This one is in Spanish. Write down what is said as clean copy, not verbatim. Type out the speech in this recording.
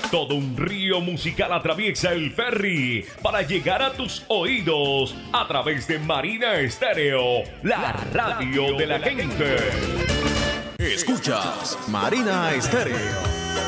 Todo un río musical atraviesa el ferry para llegar a tus oídos a través de Marina Estéreo, la radio de la gente. Escuchas Marina Estéreo.